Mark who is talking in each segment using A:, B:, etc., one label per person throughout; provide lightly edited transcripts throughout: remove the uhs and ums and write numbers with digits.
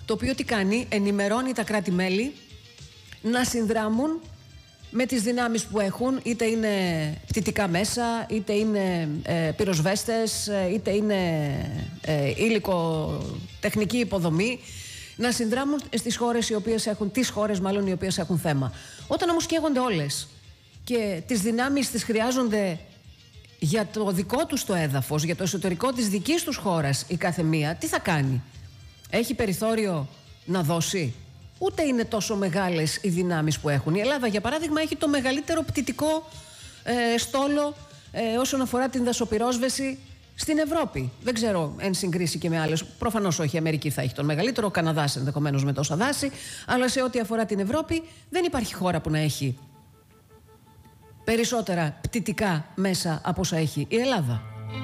A: το οποίο τι κάνει? Ενημερώνει τα κράτη-μέλη να συνδράμουν με τις δυνάμεις που έχουν, είτε είναι πτυτικά μέσα, είτε είναι πυροσβέστες, είτε είναι υλικοτεχνική υποδομή, να συνδράμουν στις χώρες οι οποίες έχουν, τις χώρες μάλλον οι οποίες έχουν θέμα. Όταν όμως καίγονται όλες και τις δυνάμεις τις χρειάζονται για το δικό τους το έδαφος, για το εσωτερικό της δικής τους χώρας η κάθε μία, τι θα κάνει? Έχει περιθώριο να δώσει? Ούτε είναι τόσο μεγάλες οι δυνάμεις που έχουν. Η Ελλάδα, για παράδειγμα, έχει το μεγαλύτερο πτυτικό στόλο όσον αφορά την δασοπυρόσβεση στην Ευρώπη. Δεν ξέρω εν συγκρίση και με άλλες. Προφανώς όχι, η Αμερική θα έχει τον μεγαλύτερο, ο Καναδάς ενδεχομένως με τόσα δάση. Αλλά σε ό,τι αφορά την Ευρώπη, δεν υπάρχει χώρα που να έχει περισσότερα πτυτικά μέσα από όσα έχει η Ελλάδα.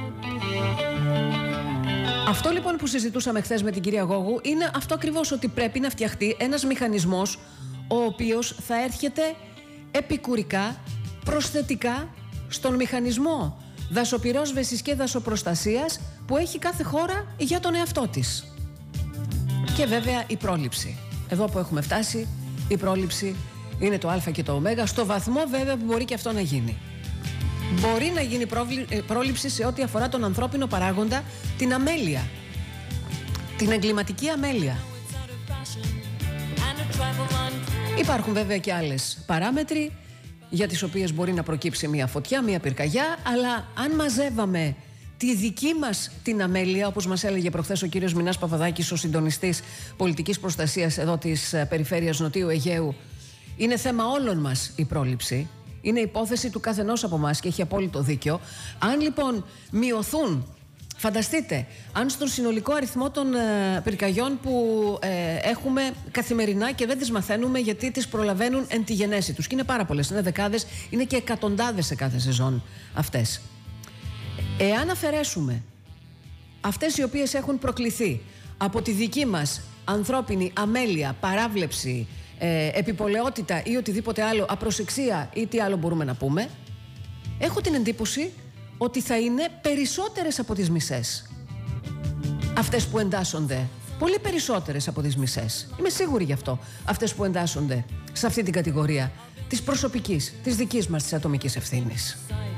A: Αυτό λοιπόν που συζητούσαμε χθες με την κυρία Γόγου είναι αυτό ακριβώς, ότι πρέπει να φτιαχτεί ένας μηχανισμός ο οποίος θα έρχεται επικουρικά, προσθετικά στον μηχανισμό δασοπυρόσβεσης και δασοπροστασίας που έχει κάθε χώρα για τον εαυτό της. Και βέβαια η πρόληψη. Εδώ που έχουμε φτάσει, η πρόληψη είναι το α και το ω, στο βαθμό βέβαια που μπορεί και αυτό να γίνει. Μπορεί να γίνει πρόληψη σε ό,τι αφορά τον ανθρώπινο παράγοντα, την αμέλεια, την εγκληματική αμέλεια. Υπάρχουν βέβαια και άλλες παράμετροι για τις οποίες μπορεί να προκύψει μια φωτιά, μια πυρκαγιά, αλλά αν μαζεύαμε τη δική μας την αμέλεια, όπως μας έλεγε προχθές ο κύριος Μινάς Παπαδάκης, ο συντονιστής πολιτικής προστασίας εδώ της περιφέρειας Νοτιού Αιγαίου, είναι θέμα όλων μας η πρόληψη. Είναι υπόθεση του καθενός από εμάς και έχει απόλυτο δίκιο. Αν λοιπόν μειωθούν, φανταστείτε, αν στον συνολικό αριθμό των πυρκαγιών που έχουμε καθημερινά και δεν τις μαθαίνουμε γιατί τις προλαβαίνουν εν τη γενέση τους, και είναι πάρα πολλές, είναι δεκάδες, είναι και εκατοντάδες σε κάθε σεζόν αυτές. Εάν αφαιρέσουμε αυτές οι οποίες έχουν προκληθεί από τη δική μας ανθρώπινη αμέλεια, παράβλεψη, επιπολαιότητα ή οτιδήποτε άλλο, απροσεξία ή τι άλλο μπορούμε να πούμε, έχω την εντύπωση ότι θα είναι περισσότερες από τις μισές αυτές που εντάσσονται, πολύ περισσότερες από τις μισές, είμαι σίγουρη γι' αυτό, αυτές που εντάσσονται σε αυτή την κατηγορία της προσωπικής, της δικής μας της ατομικής ευθύνης.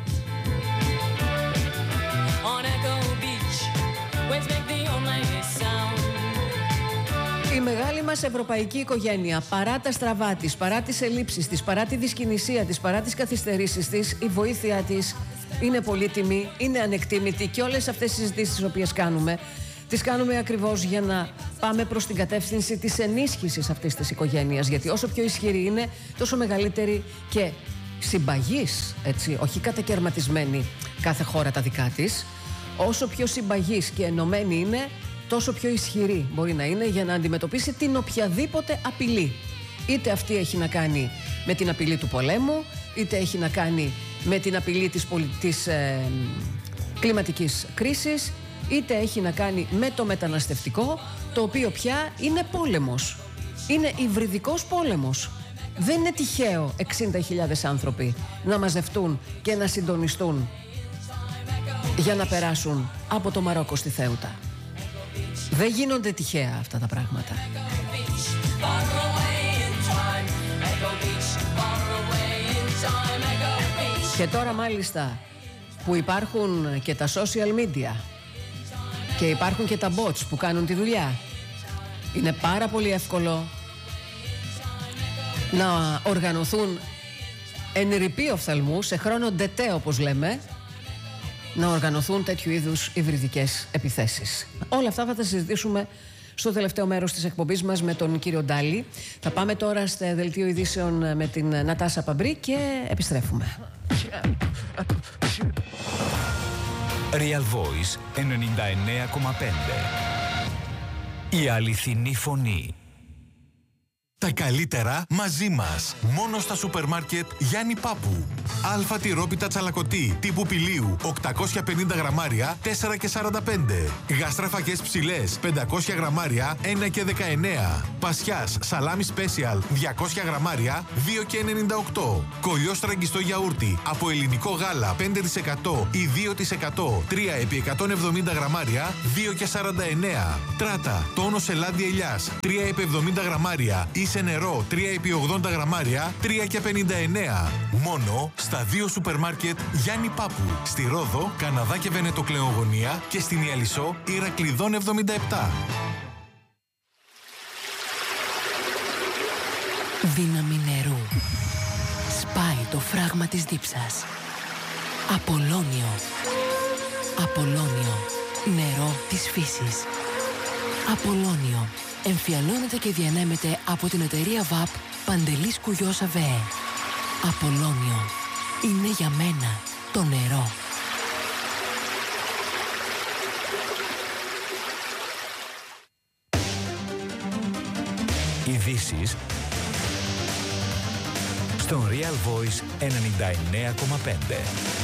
A: Η μεγάλη μας ευρωπαϊκή οικογένεια, παρά τα στραβά της, παρά τις ελλείψεις της, παρά τη δυσκινησία της, παρά τις καθυστερήσεις της, η βοήθεια της είναι πολύτιμη, είναι ανεκτήμητη, και όλες αυτές τις συζητήσεις τις οποίες κάνουμε, τις κάνουμε ακριβώς για να πάμε προς την κατεύθυνση της ενίσχυσης αυτής της οικογένειας, γιατί όσο πιο ισχυρή είναι, τόσο μεγαλύτερη και συμπαγής, έτσι, όχι κατακαιρματισμένη κάθε χώρα τα δικά της, όσο πιο συμπαγής και ενωμένη είναι, τόσο πιο ισχυρή μπορεί να είναι για να αντιμετωπίσει την οποιαδήποτε απειλή. Είτε αυτή έχει να κάνει με την απειλή του πολέμου, είτε έχει να κάνει με την απειλή της κλιματικής κρίσης, είτε έχει να κάνει με το μεταναστευτικό, το οποίο πια είναι πόλεμος. Είναι υβριδικός πόλεμος. Δεν είναι τυχαίο 60.000 άνθρωποι να μαζευτούν και να συντονιστούν για να περάσουν από το Μαρόκο στη Θέουτα. Δεν γίνονται τυχαία αυτά τα πράγματα. Και τώρα μάλιστα που υπάρχουν και τα social media και υπάρχουν και τα bots που κάνουν τη δουλειά, είναι πάρα πολύ εύκολο να οργανωθούν εν ρηπή οφθαλμού, σε χρόνο ντετέ όπως λέμε, να οργανωθούν τέτοιου είδους υβριδικές επιθέσεις. Όλα αυτά θα τα συζητήσουμε στο τελευταίο μέρος της εκπομπής μας με τον κύριο Ντάλη. Θα πάμε τώρα στο δελτίο ειδήσεων με την Νατάσα Παμπρή και επιστρέφουμε.
B: Real Voice 99,5. Η αληθινή φωνή. Τα καλύτερα μαζί μας. Μόνο στα σούπερ μάρκετ Γιάννη Πάπου. Αλφα τυρόπιτα τσαλακωτή τύπου πηλίου 850 γραμμάρια 4,45. Γαστρά φακές ψηλές 500 γραμμάρια 1,19. Πασιάς σαλάμι special 200 γραμμάρια 2,98. Κολλιό στραγγιστό γιαούρτι από ελληνικό γάλα 5% ή 2% 3x170 γραμμάρια 2,49. Τράτα τόνο σελάδι ελιάς 3x70 γραμμάρια ή σε νερό 3x80 γραμμάρια 3,59. Μόνο στα 2 σούπερ μάρκετ Γιάννη Πάπου. Στη Ρόδο, Καναδά και Βενετοκλεογωνία και στην Ιαλισσό Ηρακλειδών 77.
C: Δύναμη νερού. Σπάει το φράγμα της δίψας. Απολώνιο. Απολώνιο. Νερό της φύσης. Απολώνιο. Εμφιαλώνεται και διανέμεται από την εταιρεία ΒΑΠ Παντελής Κουγιός ΑΒΕ. Απολώνιο. Είναι για μένα το νερό.
B: Ειδήσεις στον Real Voice 99,5.